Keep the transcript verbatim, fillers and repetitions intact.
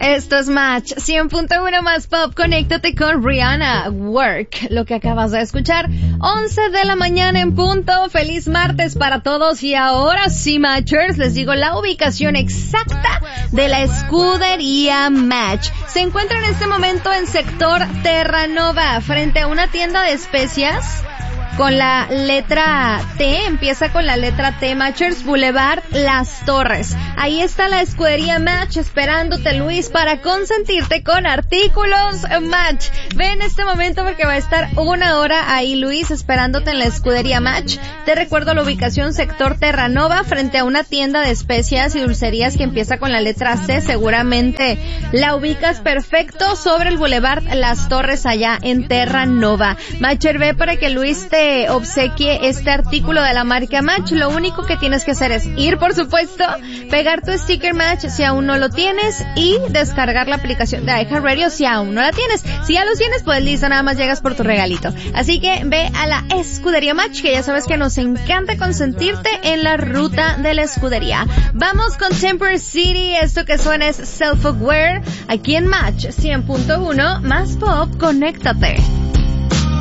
Esto es Match cien punto uno más Pop. Conéctate con Rihanna, Work. Lo que acabas de escuchar, once de la mañana en punto. Feliz martes para todos. Y ahora sí, Matchers, les digo la ubicación exacta de la escudería Match. Se encuentra en este momento en sector Terranova, frente a una tienda de especias con la letra T, empieza con la letra T, Matchers, Boulevard Las Torres. Ahí está la escudería Match esperándote, Luis, para consentirte con artículos Match. Ve en este momento porque va a estar una hora ahí, Luis, esperándote en la escudería Match. Te recuerdo la ubicación, sector Terranova, frente a una tienda de especias y dulcerías que empieza con la letra C. Seguramente la ubicas perfecto sobre el Boulevard Las Torres allá en Terranova. Matcher, ve para que Luis te obsequie este artículo de la marca Match. Lo único que tienes que hacer es ir, por supuesto, pegar tu sticker Match si aún no lo tienes y descargar la aplicación de iHeartRadio si aún no la tienes. Si ya lo tienes, pues listo, nada más llegas por tu regalito. Así que ve a la escudería Match, que ya sabes que nos encanta consentirte en la ruta de la escudería. Vamos con Temper City, esto que suena es Self-Aware, aquí en Match cien punto uno más Pop. Conéctate.